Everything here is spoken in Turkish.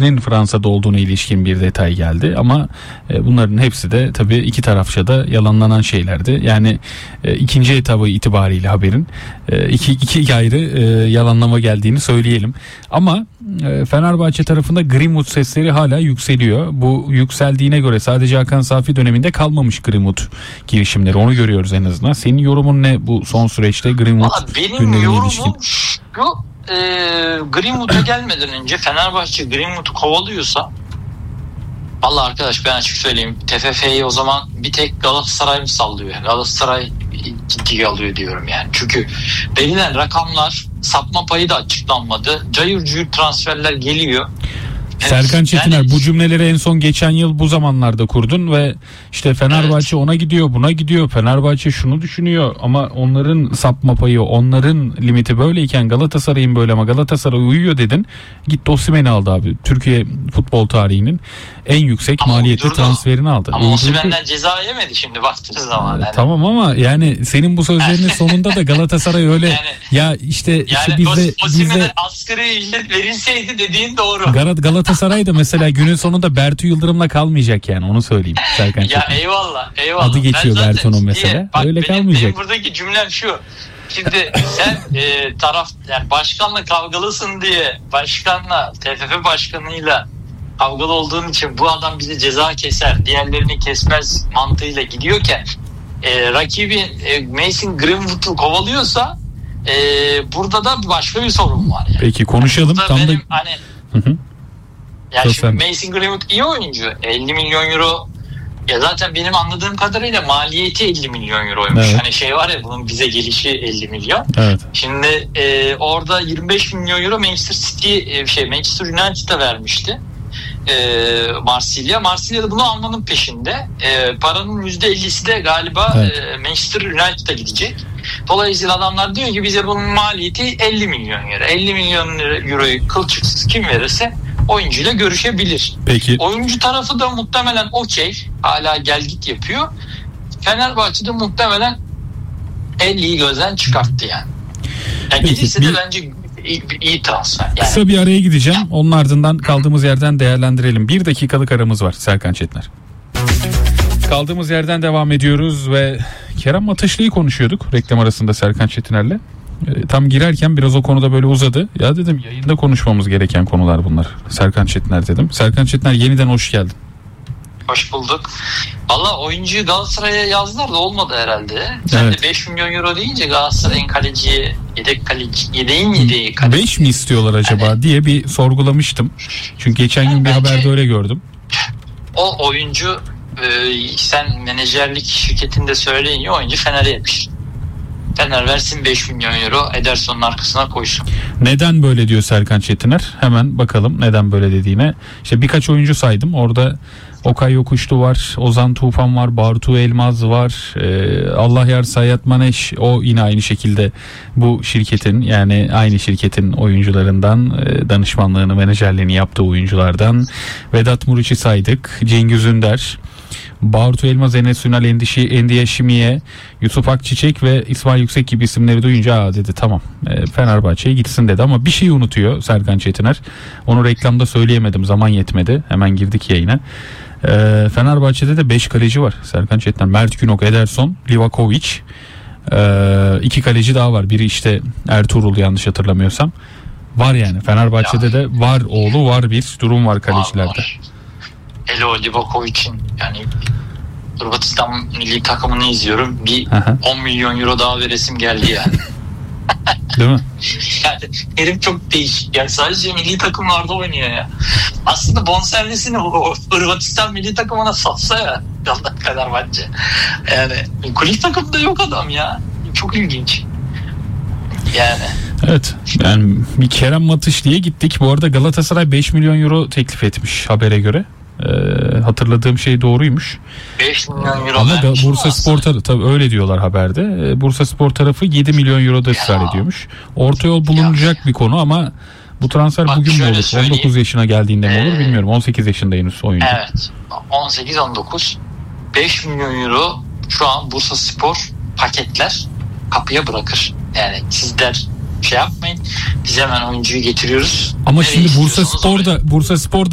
Messi'nin Fransa'da olduğuna ilişkin bir detay geldi ama bunların hepsi de tabii iki tarafça da yalanlanan şeylerdi. Yani ikinci etabı itibariyle haberin iki ayrı yalanlama geldiğini söyleyelim. Ama Fenerbahçe tarafında Greenwood sesleri hala yükseliyor. Bu yükseldiğine göre sadece Hakan Safi döneminde kalmamış Greenwood girişimleri. Onu görüyoruz en azından. Senin yorumun ne bu son süreçte Greenwood günlerine ilişkin? Şu Greenwood'a gelmeden önce Fenerbahçe Greenwood'u kovalıyorsa, vallahi arkadaş ben açık söyleyeyim, TFF'yi o zaman bir tek Galatasaray mı sallıyor? Galatasaray ciddiye alıyor diyorum yani. Çünkü verilen rakamlar, sapma payı da açıklanmadı. Cayır cayır transferler geliyor. Serkan Çetiner, yani bu cümleleri en son geçen yıl bu zamanlarda kurdun ve işte Fenerbahçe ona gidiyor, buna gidiyor, Fenerbahçe şunu düşünüyor ama onların sapma payı, onların limiti böyleyken Galatasaray'ın böyle ama Galatasaray uyuyor dedin. Gitti Osimhen'i aldı abi. Türkiye futbol tarihinin en yüksek ama maliyetli transferini aldı. Ama Osimhen'den ceza yemedi şimdi baktığınız zaman. Yani. Tamam ama yani senin bu sözlerinin sonunda da Galatasaray öyle yani, ya işte Osimhen'e asgari ücret verilseydi dediğin doğru. Galatasaray da mesela günün sonunda Bertu Yıldırım'la kalmayacak yani, onu söyleyeyim Serkan Çetin. Ya eyvallah. Adı geçiyor Bertu'nun mesela. Bak, öyle kalmayacak. Benim buradaki cümlem şu. Şimdi sen yani başkanla kavgalısın diye başkanla, TFF başkanıyla kavgalı olduğun için bu adam bize ceza keser, diğerlerini kesmez mantığıyla gidiyorken rakibi Mason Greenwood'u kovalıyorsa burada da başka bir sorun var yani. Peki konuşalım. Yani tam benim, da hani ya şimdi Mason Greenwood iyi oyuncu. 50 milyon euro. Ya zaten benim anladığım kadarıyla maliyeti 50 milyon euroymuş. Evet. Hani şey var ya, bunun bize gelişi 50 milyon. Evet. Şimdi orada 25 milyon euro Manchester City Manchester United'a vermişti. Marsilya da bunu almanın peşinde. Paranın %50'si de galiba Manchester United'a gidecek. Dolayısıyla adamlar diyor ki bize bunun maliyeti 50 milyon euro. 50 milyon euroyu kılçıksız kim verirse oyuncuyla görüşebilir. Peki. Oyuncu tarafı da muhtemelen okey. Hala gel git yapıyor. Fenerbahçe'de muhtemelen 50'yi gözden çıkarttı yani. Gelirse de bence iyi transfer. Yani. Kısa bir araya gideceğim. Onun ardından kaldığımız yerden değerlendirelim. 1 dakikalık aramız var Serkan Çetiner. Kaldığımız yerden devam ediyoruz ve Kerem Ataşlı'yı konuşuyorduk reklam arasında Serkan Çetiner'le. Tam girerken biraz o konuda böyle uzadı. Ya dedim yayında konuşmamız gereken konular bunlar. Serkan Çetiner dedim. Serkan Çetiner yeniden hoş geldin. Hoş bulduk. Valla oyuncuyu Galatasaray'a yazdılar da olmadı herhalde. Sen de 5 milyon euro deyince Galatasaray'ın kaleciye yedeğin kaleci. 5 mi istiyorlar acaba yani, diye bir sorgulamıştım. Çünkü geçen gün bir haberde öyle gördüm. O oyuncu sen menajerlik şirketinde söyleyince oyuncu Fener'e yapış. Fener versin 5 milyon euro, Ederson'un arkasına koysun. Neden böyle diyor Serkan Çetiner? Hemen bakalım neden böyle dediğine. İşte birkaç oyuncu saydım. Orada Okay Yokuşlu var, Ozan Tufan var, Bartu Elmaz var, Allah Yar Sayyat Maneş, o yine aynı şekilde bu şirketin, yani aynı şirketin oyuncularından, danışmanlığını, menajerliğini yaptığı oyunculardan. Vedat Muriç'i saydık, Cengiz Ünder, Bartu Elmaz, Enes Ünal, Endiye Şimiye, Yusuf Akçiçek ve İsmail Yüksek gibi isimleri duyunca dedi tamam Fenerbahçe'ye gitsin dedi, ama bir şeyi unutuyor Serkan Çetiner. Onu reklamda söyleyemedim, zaman yetmedi, hemen girdik yayına. Fenerbahçe'de de 5 kaleci var Serkan Çetiner. Mert Günok, Ederson, Livakovic, 2 kaleci daha var. Biri işte Ertuğrul, yanlış hatırlamıyorsam. Var yani Fenerbahçe'de de var oğlu var, bir durum var kalecilerde. Var. Elo Livakovic'in, yani Hırvatistan milli takımını izliyorum. Bir 10 milyon euro daha veresim geldi yani. Değil mi? Yani herif çok değişik. Yani sadece milli takımlarda oynuyor ya. Aslında bonservisini o Hırvatistan milli takımına satsa ya Fenerbahçe. Yani kulüp takımda yok adam ya. Çok ilginç. Yani. Evet. Yani bir Kerem Atış diye gittik. Bu arada Galatasaray 5 milyon euro teklif etmiş habere göre. Hatırladığım şey doğruymuş. 5 milyon euro. Ama Bursa Spor tabii öyle diyorlar haberde. Bursa Spor tarafı 7 milyon euro da ısrar ediyormuş. Orta yol bulunacak bir konu ama bu transfer bugün mü olur? Söyleyeyim. 19 yaşına geldiğinde mi olur bilmiyorum. 18 yaşında henüz oyuncu. Evet. 18-19. 5 milyon euro şu an Bursa Spor paketler kapıya bırakır. Yani sizler şey yapmayın. Biz hemen oyuncuyu getiriyoruz. Ama şimdi Bursa Spor'da